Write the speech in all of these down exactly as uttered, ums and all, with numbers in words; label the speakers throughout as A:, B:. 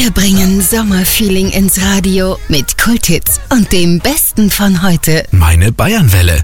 A: Wir bringen Sommerfeeling ins Radio mit Kulthits und dem Besten von heute.
B: Meine Bayernwelle.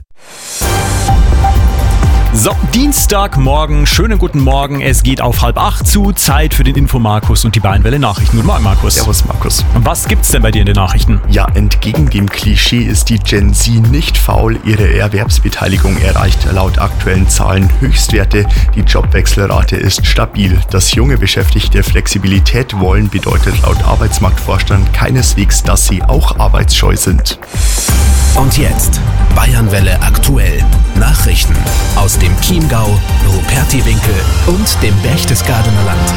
C: So, Dienstagmorgen, schönen guten Morgen. Es geht auf halb acht zu. Zeit für den Info-Markus und die Bayernwelle Nachrichten. Guten Morgen, Markus.
D: Servus, Markus.
C: Und was gibt's denn bei dir in den Nachrichten?
D: Ja, entgegen dem Klischee ist die Gen Z nicht faul. Ihre Erwerbsbeteiligung erreicht laut aktuellen Zahlen Höchstwerte. Die Jobwechselrate ist stabil. Dass junge Beschäftigte Flexibilität wollen, bedeutet laut Arbeitsmarktvorstand keineswegs, dass sie auch arbeitsscheu sind.
B: Und jetzt Bayernwelle aktuell. Nachrichten aus dem Chiemgau, Rupertiwinkel und dem Berchtesgadener Land.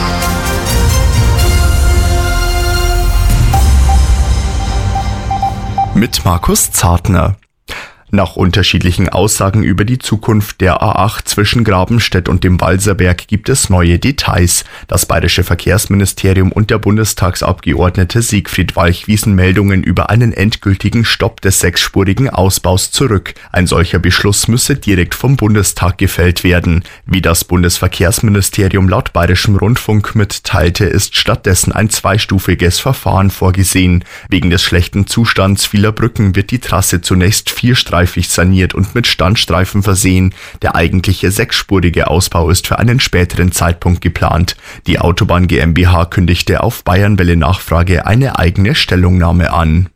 D: Mit Markus Zartner. Nach unterschiedlichen Aussagen über die Zukunft der A acht zwischen Grabenstedt und dem Walserberg gibt es neue Details. Das bayerische Verkehrsministerium und der Bundestagsabgeordnete Siegfried Walch wiesen Meldungen über einen endgültigen Stopp des sechsspurigen Ausbaus zurück. Ein solcher Beschluss müsse direkt vom Bundestag gefällt werden. Wie das Bundesverkehrsministerium laut bayerischem Rundfunk mitteilte, ist stattdessen ein zweistufiges Verfahren vorgesehen. Wegen des schlechten Zustands vieler Brücken wird die Trasse zunächst vierstreifig saniert und mit Standstreifen versehen. Der eigentliche sechsspurige Ausbau ist für einen späteren Zeitpunkt geplant. Die Autobahn GmbH kündigte auf Bayernwelle Nachfrage eine eigene Stellungnahme an.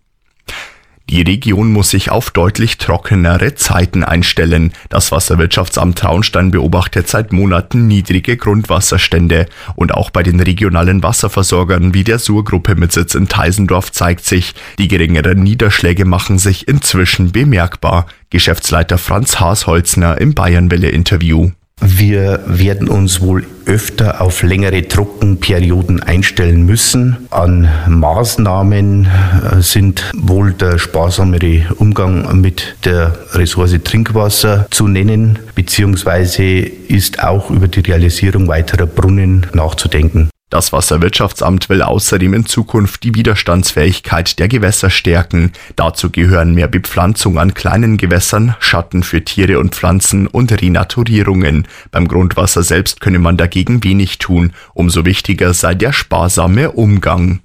D: Die Region muss sich auf deutlich trockenere Zeiten einstellen. Das Wasserwirtschaftsamt Traunstein beobachtet seit Monaten niedrige Grundwasserstände. Und auch bei den regionalen Wasserversorgern wie der Sur-Gruppe mit Sitz in Teisendorf zeigt sich, die geringeren Niederschläge machen sich inzwischen bemerkbar. Geschäftsleiter Franz Haasholzner im Bayernwelle-Interview.
E: Wir werden uns wohl öfter auf längere Trockenperioden einstellen müssen. An Maßnahmen sind wohl der sparsamere Umgang mit der Ressource Trinkwasser zu nennen, beziehungsweise ist auch über die Realisierung weiterer Brunnen nachzudenken.
D: Das Wasserwirtschaftsamt will außerdem in Zukunft die Widerstandsfähigkeit der Gewässer stärken. Dazu gehören mehr Bepflanzung an kleinen Gewässern, Schatten für Tiere und Pflanzen und Renaturierungen. Beim Grundwasser selbst könne man dagegen wenig tun. Umso wichtiger sei der sparsame Umgang.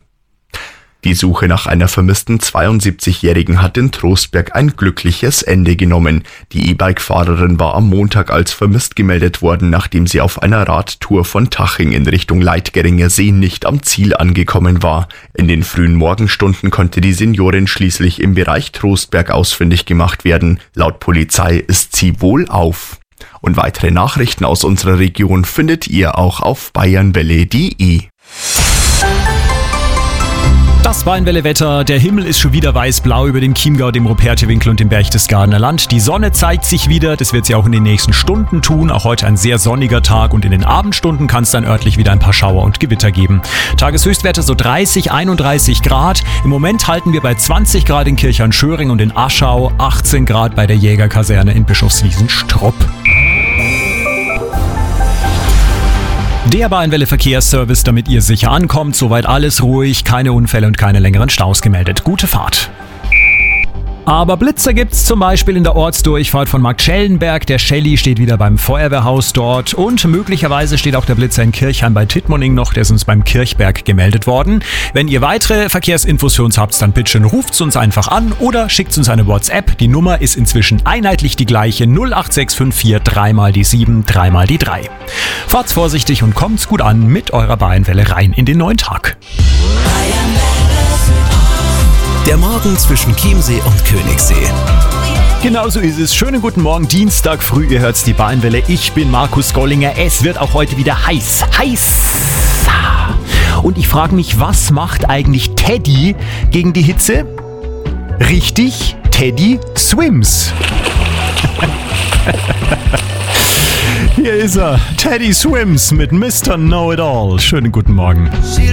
D: Die Suche nach einer vermissten zweiundsiebzigjährigen hat in Trostberg ein glückliches Ende genommen. Die E-Bike-Fahrerin war am Montag als vermisst gemeldet worden, nachdem sie auf einer Radtour von Taching in Richtung Leitgeringer See nicht am Ziel angekommen war. In den frühen Morgenstunden konnte die Seniorin schließlich im Bereich Trostberg ausfindig gemacht werden. Laut Polizei ist sie wohlauf. Und weitere Nachrichten aus unserer Region findet ihr auch auf bayernwelle punkt de.
C: Das Bayernwelle-Wetter. Der Himmel ist schon wieder weiß-blau über dem Chiemgau, dem Rupertiwinkel und dem Berchtesgadener Land. Die Sonne zeigt sich wieder, das wird sie auch in den nächsten Stunden tun. Auch heute ein sehr sonniger Tag und in den Abendstunden kann es dann örtlich wieder ein paar Schauer und Gewitter geben. Tageshöchstwerte so dreißig, einunddreißig Grad. Im Moment halten wir bei zwanzig Grad in Kirchhern-Schöring und in Aschau, achtzehn Grad bei der Jägerkaserne in Bischofswiesen-Strupp. Der Bayernwelle Verkehrsservice, damit ihr sicher ankommt. Soweit alles ruhig, keine Unfälle und keine längeren Staus gemeldet. Gute Fahrt. Aber Blitzer gibt's zum Beispiel in der Ortsdurchfahrt von Marktschellenberg. Der Shelly steht wieder beim Feuerwehrhaus dort. Und möglicherweise steht auch der Blitzer in Kirchheim bei Tittmoning noch. Der ist uns beim Kirchberg gemeldet worden. Wenn ihr weitere Verkehrsinfos für uns habt, dann bitte ruft's uns einfach an oder schickt uns eine WhatsApp. Die Nummer ist inzwischen einheitlich die gleiche. null acht sechs fünf vier drei mal die sieben, drei mal die drei. Fahrt's vorsichtig und kommt's gut an mit eurer Bayernwelle rein in den neuen Tag.
B: Der Morgen zwischen Chiemsee und Königssee.
C: Genau so ist es. Schönen guten Morgen, Dienstag früh, ihr hört's die Bayernwelle. Ich bin Markus Gollinger. Es wird auch heute wieder heiß. Heiß! Und ich frage mich, was macht eigentlich Teddy gegen die Hitze? Richtig, Teddy swims. Hier ist er, Teddy Swims mit Mister Know-It-All. Schönen guten Morgen.